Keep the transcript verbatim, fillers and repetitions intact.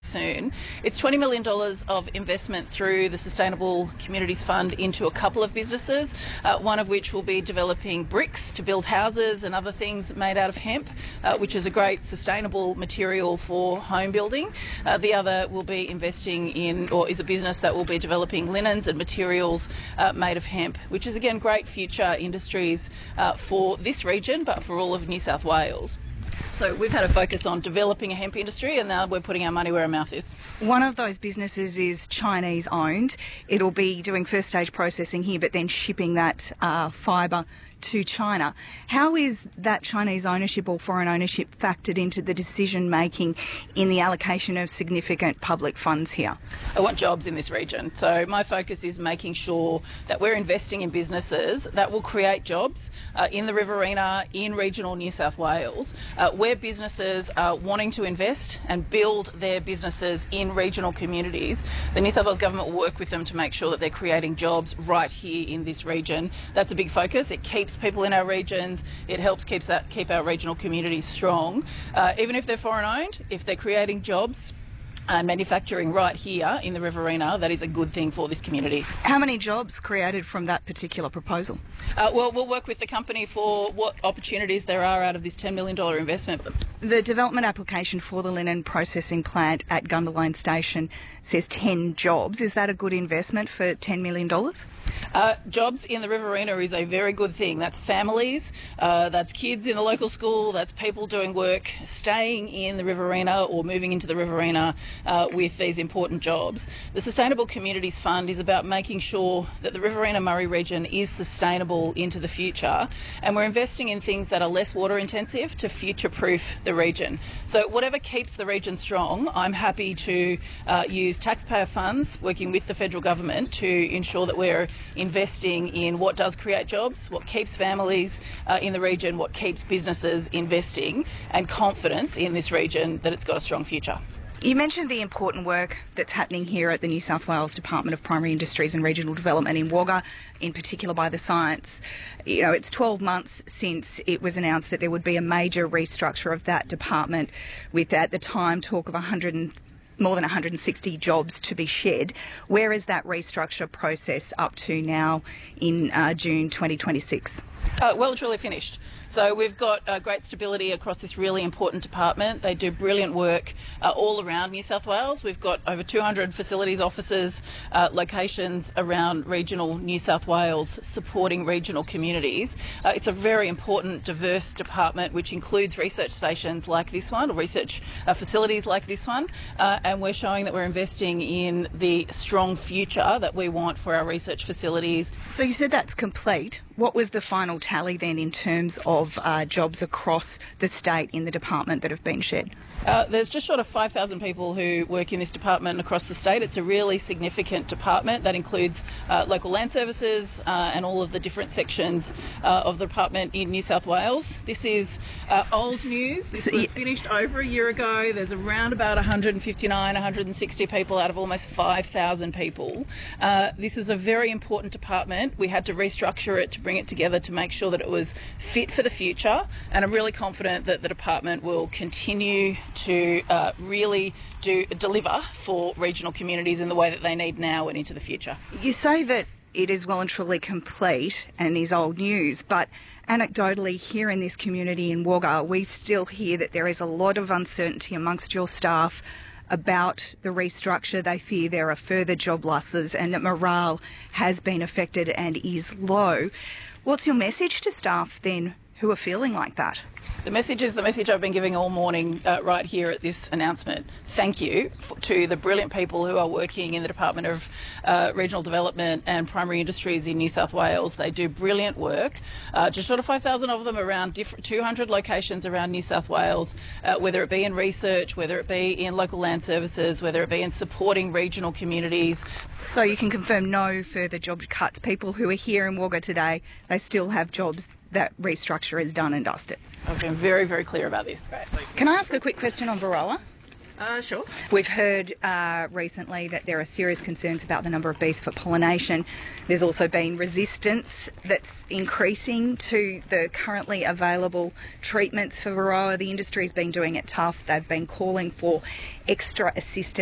soon. It's twenty million dollars of investment through the Sustainable Communities Fund into a couple of businesses, uh, one of which will be developing bricks to build houses and other things made out of hemp, uh, which is a great sustainable material for home building. Uh, the other will be investing in, or is a business that will be developing linens and materials uh, made of hemp, which is again great future industries uh, for this region, but for all of New South Wales. So we've had a focus on developing a hemp industry, and now we're putting our money where our mouth is. One of those businesses is Chinese owned. It'll be doing first stage processing here, but then shipping that uh, fibre to China. How is that Chinese ownership or foreign ownership factored into the decision making in the allocation of significant public funds here? I want jobs in this region, so my focus is making sure that we're investing in businesses that will create jobs uh, in the Riverina, in regional New South Wales, uh, where businesses are wanting to invest and build their businesses in regional communities. The New South Wales Government will work with them to make sure that they're creating jobs right here in this region. That's a big focus. It keeps people in our regions. It helps keeps that, keep our regional communities strong. Uh, even if they're foreign owned, if they're creating jobs and manufacturing right here in the Riverina, that is a good thing for this community. How many jobs created from that particular proposal? Uh, well, we'll work with the company for what opportunities there are out of this ten million dollars investment. The development application for the linen processing plant at Gunderlane Station says ten jobs. Is that a good investment for ten million dollars? Uh, jobs in the Riverina is a very good thing. That's families, uh, that's kids in the local school, that's people doing work, staying in the Riverina or moving into the Riverina uh, with these important jobs. The Sustainable Communities Fund is about making sure that the Riverina-Murray region is sustainable into the future, and we're investing in things that are less water intensive to future-proof the region. So whatever keeps the region strong, I'm happy to uh, use taxpayer funds working with the federal government to ensure that we're investing in what does create jobs, what keeps families uh, in the region, what keeps businesses investing, and confidence in this region that it's got a strong future. You mentioned the important work that's happening here at the New South Wales Department of Primary Industries and Regional Development in Wagga, in particular by the Science. You know, it's twelve months since it was announced that there would be a major restructure of that department, with at the time talk of one hundred more than one hundred sixty jobs to be shed. Where is that restructure process up to now in uh, June twenty twenty-six? Uh, well, it's really finished. So we've got uh, great stability across this really important department. They do brilliant work uh, all around New South Wales. We've got over two hundred facilities offices, uh, locations around regional New South Wales supporting regional communities. Uh, it's a very important, diverse department which includes research stations like this one, or research uh, facilities like this one, uh, and we're showing that we're investing in the strong future that we want for our research facilities. So you said that's complete. What was the final tally then in terms of uh, jobs across the state in the department that have been shed? Uh, there's just short of five thousand people who work in this department across the state. It's a really significant department that includes uh, local land services uh, and all of the different sections uh, of the department in New South Wales. This is uh, old news. This was finished over a year ago. There's around about one hundred fifty-nine, one hundred sixty people out of almost five thousand people. Uh, this is a very important department. We had to restructure it to bring it together to make sure that it was fit for the future, and I'm really confident that the department will continue to uh, really do deliver for regional communities in the way that they need now and into the future. You say that it is well and truly complete and is old news, but anecdotally here in this community in Wagga, we still hear that there is a lot of uncertainty amongst your staff about the restructure. They fear there are further job losses and that morale has been affected and is low. What's your message to staff then who are feeling like that? The message is the message I've been giving all morning uh, right here at this announcement. Thank you f- to the brilliant people who are working in the Department of uh, Regional Development and Primary Industries in New South Wales. They do brilliant work. Uh, just short of five thousand of them around different two hundred locations around New South Wales, uh, whether it be in research, whether it be in local land services, whether it be in supporting regional communities. So you can confirm no further job cuts. People who are here in Wagga today, they still have jobs. That restructure is done and dusted. I've been very, very clear about this. Can I ask a quick question on Varroa? Uh, sure. We've heard uh, recently that there are serious concerns about the number of bees for pollination. There's also been resistance that's increasing to the currently available treatments for Varroa. The industry's been doing it tough. They've been calling for extra assistance.